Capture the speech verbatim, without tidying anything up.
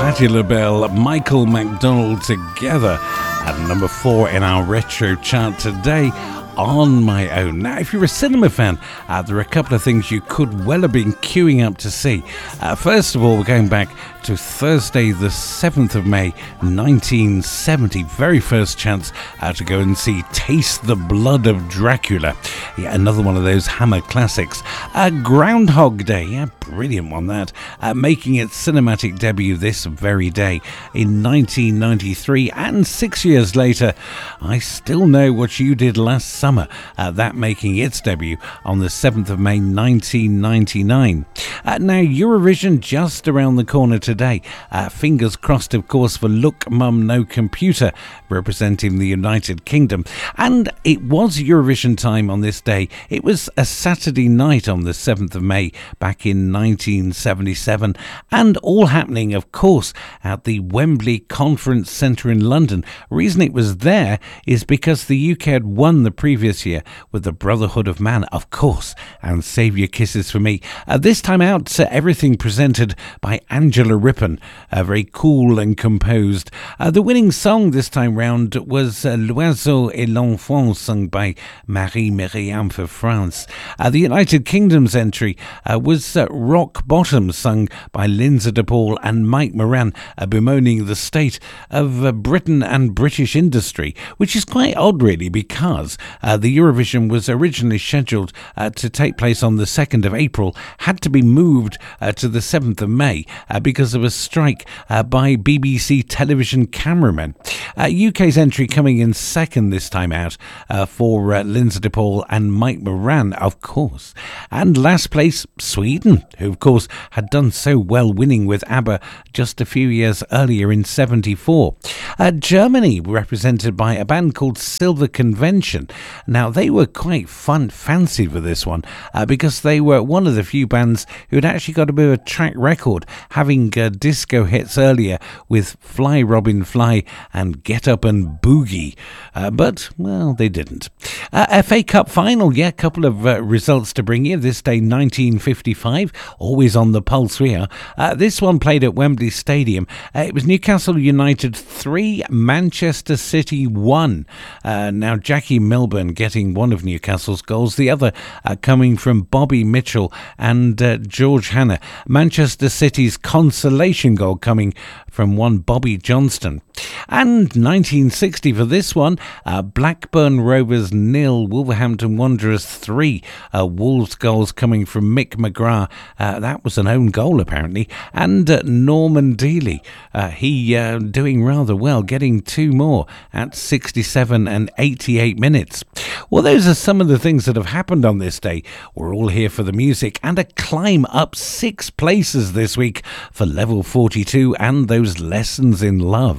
Patti LaBelle, Michael McDonald together at number four in our retro chart today. On My Own. Now, if you're a cinema fan, uh, there are a couple of things you could well have been queuing up to see. Uh, first of all, we're going back to Thursday, the seventh of May, nineteen seventy. Very first chance uh, to go and see Taste the Blood of Dracula. Yeah, another one of those Hammer classics. Uh, Groundhog Day, yeah, brilliant one that. Uh, making its cinematic debut this very day in nineteen ninety-three, and six years later, I Still Know What You Did Last Summer. Uh, that making its debut on the seventh of May, nineteen ninety-nine. Uh, now, Eurovision just around the corner today. Uh, fingers crossed, of course, for Look Mum No Computer, representing the United Kingdom. And it was Eurovision time on this day. It was a Saturday night on the seventh of May back in nineteen seventy-seven, and all happening, of course, at the Wembley Conference Centre in London. The reason it was there is because the U K had won the previous year with the Brotherhood of Man, of course, and Save Your Kisses for Me. Uh, this time out, uh, everything presented by Angela Rippon, uh, very cool and composed. Uh, the winning song this time round was uh, L'Oiseau et l'Enfant, sung by Marie-Myriam for France. Uh, the United Kingdom's entry uh, was uh, Rock Bottom, sung by Lindsay DePaul and Mike Moran, uh, bemoaning the state of uh, Britain and British industry, which is quite odd really, because uh, the Eurovision was originally scheduled uh, to take place on the second of April, had to be moved uh, to the seventh of May uh, because of a strike uh, by B B C television cameramen. Uh, U K's entry coming in second this time out uh, for uh, Lindsay DePaul and Mike Moran, of course. And last place, Sweden, who of course had done so well winning with ABBA just a few years earlier in seventy-four. Uh, Germany, represented by a band called Silver Convention. Now, they were quite fun, fancy for this one uh, because they were one of the few bands who had actually got a bit of a track record, having uh, disco hits earlier with Fly Robin Fly and Get Up and Boogie. Uh, but, well, they didn't. Uh, F A Cup final, yeah, a couple of uh, results to bring you. This day, nineteen fifty-five, always on the pulse we are. Uh, this one played at Wembley Stadium. Uh, it was Newcastle United three, Manchester City one. Uh, now, Jackie Milburn getting one of Newcastle's goals, the other uh, coming from Bobby Mitchell and uh, George Hanna. Manchester City's consolation goal coming from one Bobby Johnston. And nineteen sixty for this one, uh, Blackburn Rovers nil, Wolverhampton Wanderers three. Uh, Wolves goals coming from Mick McGrath. Uh, that was an own goal apparently. And uh, Norman Dealey, uh, he uh, doing rather well, getting two more at sixty-seven and eighty-eight minutes. Well, those are some of the things that have happened on this day. We're all here for the music and a climb up six places this week for level forty-two and those lessons in love.